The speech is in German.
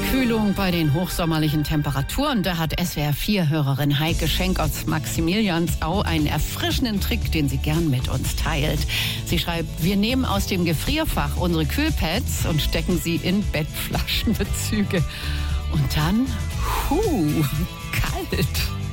Kühlung bei den hochsommerlichen Temperaturen. Da hat SWR4-Hörerin Heike Schenk aus Maximiliansau einen erfrischenden Trick, den sie gern mit uns teilt. Sie schreibt, wir nehmen aus dem Gefrierfach unsere Kühlpads und stecken sie in Bettflaschenbezüge. Und dann, kalt.